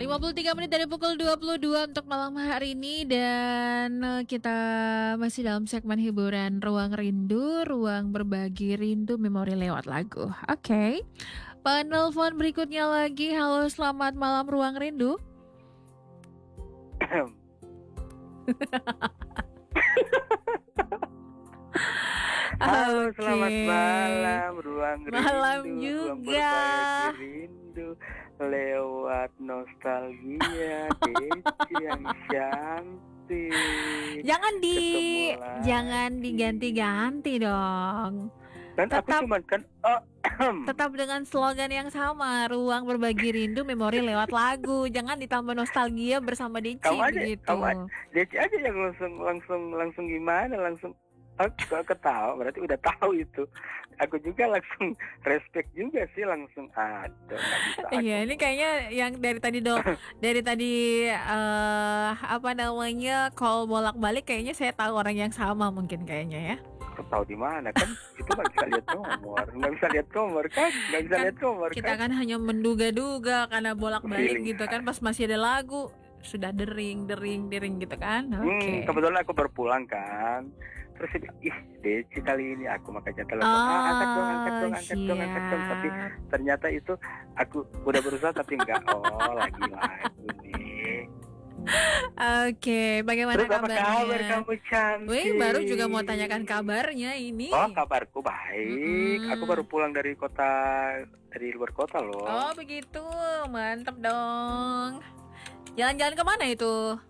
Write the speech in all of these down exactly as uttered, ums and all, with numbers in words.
lima puluh tiga menit dari pukul dua puluh dua untuk malam hari ini. Dan eh, kita masih dalam segmen hiburan Ruang Rindu, ruang berbagi rindu memori lewat lagu. Oke, penelpon berikutnya lagi. Halo, selamat malam Ruang Rindu. Halo, Oke. selamat malam Ruang Rindu. Malam Ruang juga. berbagi rindu lewat nostalgia. Deci yang cantik. Jangan di Ketemu lagi. jangan diganti-ganti dong. Kan aku Tetap cuman kan oh, tetap dengan slogan yang sama, ruang berbagi rindu memori lewat lagu. Jangan ditambah nostalgia bersama Deci kamu aja, begitu. kamu aja. Deci aja yang langsung langsung langsung gimana langsung aku ketawa, berarti udah tahu itu. Aku juga langsung respect juga sih, langsung ada nggak bisa aku. Iya, ini kayaknya yang dari tadi do dari tadi eh apa namanya call bolak-balik, kayaknya saya tahu orang yang sama mungkin kayaknya ya. Aku tahu di mana kan? Itu nggak bisa lihat nomor, nggak bisa lihat nomor kan? Nggak bisa Kan lihat nomor Kita kan? kan hanya menduga-duga karena bolak-balik Feeling. gitu kan, pas masih ada lagu sudah dering dering dering gitu kan. Oke. Hmm, kebetulan aku berpulang kan. Terus dia, ih Deci kali ini, aku makanya telepon, Oh, ah, angkat dong, angkat dong, angkat dong, angkat dong. Tapi siap. ternyata itu aku udah berusaha tapi enggak. Oh, lagi lagu nih. Oke, bagaimana Terus apa kabar kabarnya? kamu cantik? Wih, baru juga mau tanyakan kabarnya ini. Oh, kabarku baik. Mm-mm. Aku baru pulang dari kota, dari luar kota loh. Oh, begitu. Mantap dong. Jalan-jalan kemana itu?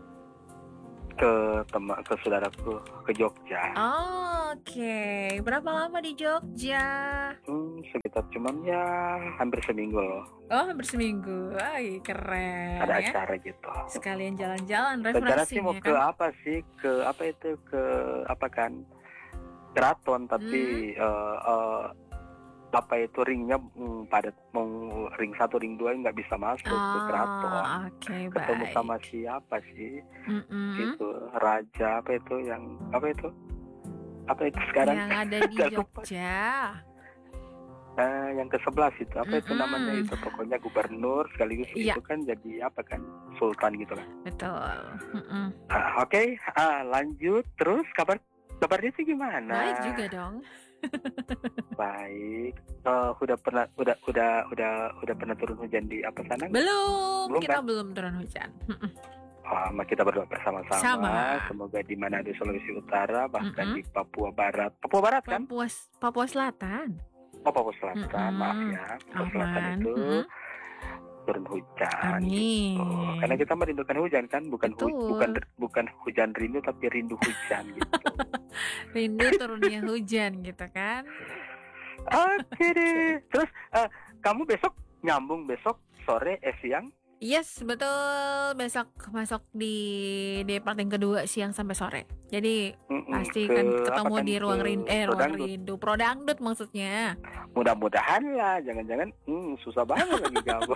Ke teman, ke saudaraku, ke Jogja. Oh, Oke, berapa lama di Jogja? Hmm, sekitar cuman ya hampir seminggu loh. Oh, hampir seminggu. Ay, keren Ada ya. acara gitu. Sekalian jalan-jalan, Rencana sih refreshing mau ya ke kan? apa sih? Ke apa itu? Ke apa kan? Keraton, tapi eh, eh, apa itu ringnya hmm, padat. Mau ring satu, ring dua nggak bisa masuk ke keraton. Oh, oke, Ketemu baik. sama siapa sih? Mm-mm. Itu raja apa itu yang apa itu? Apa itu sekarang? Yang ada di Udah lupa. Jogja. Eh, yang ke sebelas itu apa itu Mm-mm. namanya itu pokoknya gubernur sekaligus Iya. itu kan jadi apa kan sultan gitu kan. Betul. Mm-mm. Ah, Oke, ah, lanjut terus kabar kabarnya sih gimana? Baik juga dong. Baik. Eh, udah pernah udah udah udah udah pernah turun hujan di apa sana? Belum, Belum, kita kan? belum turun hujan. Mm-mm. Oh, ma- kita berdoa bersama-sama. Sama. Semoga di mana di Sulawesi Utara bahkan Mm-mm. di Papua Barat. Papua Barat kan? Papua, Papua Selatan. Oh, Papua Selatan. Mm-mm. Maaf ya. Papua Selatan Aman. itu Mm-mm. turun hujan. Amin. Gitu. Karena kita merindukan hujan kan, bukan hu- Betul. bukan bukan hujan rindu tapi rindu hujan gitu. Rindu turunnya hujan gitu kan. Oke deh. Terus eh, kamu besok nyambung besok sore eh siang? Yes, betul. Besok masuk di di part yang kedua siang sampai sore. Jadi Mm-mm, pasti ke kan apa ketemu kan, di ruang ke rindu, eh ruang Prodangdut. rindu, Prodangdut maksudnya. Mudah-mudahan lah, jangan-jangan hmm, susah banget lagi kamu.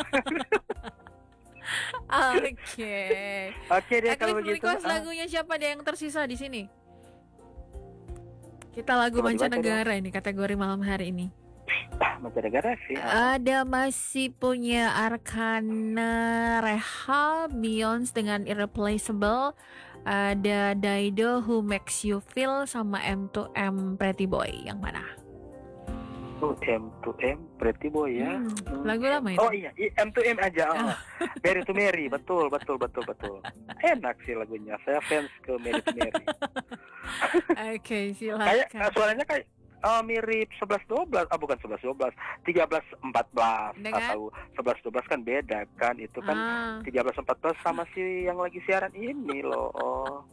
Oke. Oke deh kalau Active begitu. request ah, lagunya siapa deh yang tersisa di sini? Kita lagu Coba dibaca mancanegara ini kategori malam hari ini. ah, mancanegara sih. ah. Ada masih punya Arkana Reha, Beyonce dengan Irreplaceable, ada Dido Who Makes You Feel, sama M two M Pretty Boy. Yang mana? Oh, M two M Pretty Boy ya. Hmm, Hmm. lagu lama itu. Oh iya, i- M two M aja. Oh. Mary to Mary, betul, betul, betul, betul. Enak sih lagunya. Saya fans ke Mary to Mary. Oke, Kayak silakan. eh, suaranya kayak eh, mirip sebelas dua belas, ah bukan sebelas dua belas, tiga belas empat belas Dengan? atau sebelas dua belas kan beda kan, itu kan Ah, tiga belas empat belas sama si yang lagi siaran ini loh. Oh.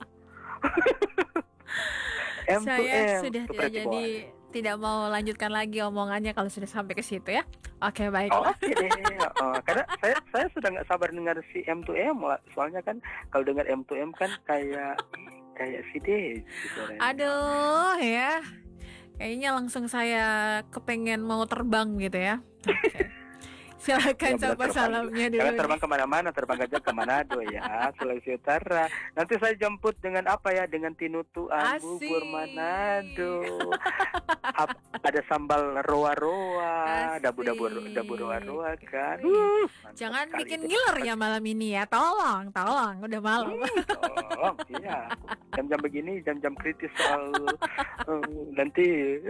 M two saya M sudah to tidak Pretty jadi Boy. tidak mau lanjutkan lagi omongannya kalau sudah sampai ke situ ya. Oke, Oh, baiklah. oke deh. Oh, karena saya saya sudah nggak sabar dengar si M two M lah. Soalnya kan kalau dengar M two M kan kayak kayak si Dej gitu. Aduh ya, kayaknya langsung saya kepengen mau terbang gitu ya. Oke. Silakan Nggak boleh sapa terbang. salamnya dulu Jangan nih. terbang kemana-mana, terbang aja ke Manado ya, Sulawesi Utara. Nanti saya jemput dengan apa ya? Dengan tinutuan bubur Manado. Ap- ada sambal roa-roa, dabu-dabu dabu Asik. roa-roa kan. Wih. Uh, mantap Jangan sekali bikin itu. ngiler ya malam ini ya. Tolong, tolong. Udah malam. Hmm, tolong, iya. Jam-jam begini, jam-jam kritis soal eh, nanti.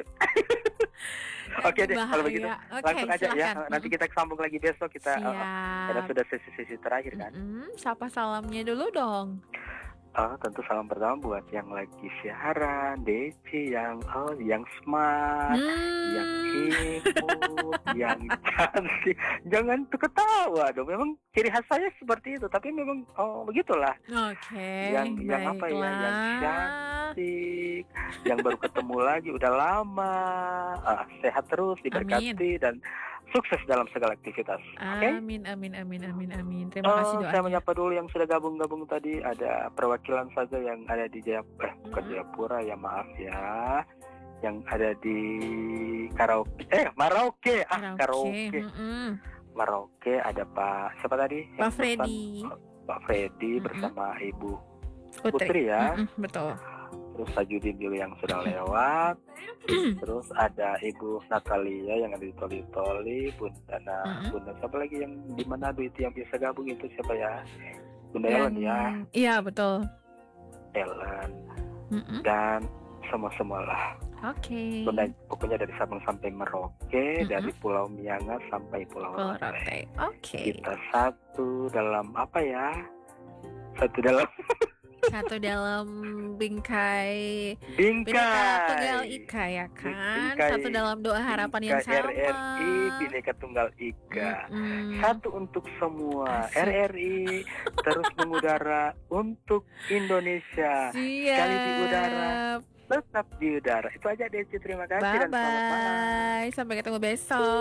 Oke deh, kalau begitu Bahaya. Oke, langsung aja ya. silakan. Nanti kita sambung lagi besok kita. eh, eh, karena Siap. sudah sesi-sesi terakhir kan. Mm-mm, sapa salamnya dulu dong. Oh, tentu salam pertama buat yang lagi siaran, Deci yang oh, yang smart, yang Hmm. imut, yang cantik. Jangan ketawa dong. Memang ciri khas saya seperti itu, tapi memang oh begitulah. Oke, yang yang apa ya? Yang baiklah. cantik, yang baru ketemu lagi udah lama, ah, sehat terus, diberkati dan sukses dalam segala aktivitas. Oke? Amin, amin, amin, amin, amin. Terima kasih Oh, saya doanya. menyapa dulu yang sudah gabung-gabung tadi. Ada perwakilan saja yang ada di Jayapura, eh, bukan Mhm. Jayapura ya, maaf ya. Yang ada di karaoke, eh Merauke, ah Karaoke. karaoke, Mm-mm. Merauke ada Pak siapa tadi? Pak Yang pesan? Freddy. Pak Freddy Mm-mm. bersama Ibu Putri. Putri ya. Mm-mm, betul. Terus Sajudin juga yang sudah lewat. Terus ada Ibu Natalia yang ada di Toli Toli, Bunda nah, Mm-mm. Bunda siapa lagi yang di Manado itu yang bisa gabung itu siapa ya? Bunda Yang- Ellen ya, Iya, betul. Ellen Mm-mm. dan semua-semua lah. Oke. Bunda, pokoknya dari Sabang sampai Merauke, Mm-mm. dari Pulau Miangas sampai Pulau Pulau Rote. Rote. Oke. Kita satu dalam apa ya? Satu dalam Satu dalam bingkai Bineka bingkai. Tunggal Ika ya kan. Bingkai- Satu dalam doa harapan yang Bingkai sama. R R I Bineka Tunggal Ika. Mm-mm. Satu untuk semua. Asik. R R I terus mengudara untuk Indonesia. Siap. Sekali di udara, tetap di udara. Itu aja Desi, terima kasih dan selamat malam. Bye-bye. Sampai ketemu besok.